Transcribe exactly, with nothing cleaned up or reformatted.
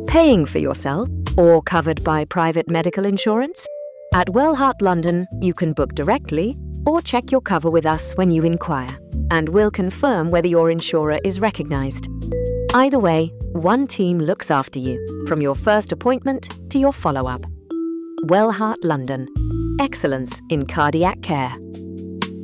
paying for yourself or covered by private medical insurance? At Wellheart London, you can book directly or check your cover with us when you inquire, and we'll confirm whether your insurer is recognised. Either way, one team looks after you, from your first appointment to your follow-up. Wellheart London. Excellence in cardiac care.